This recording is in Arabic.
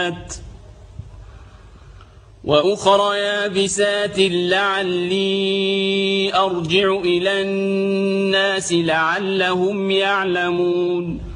وأخر يابسات لعلي أرجع إلى الناس لعلهم يعلمون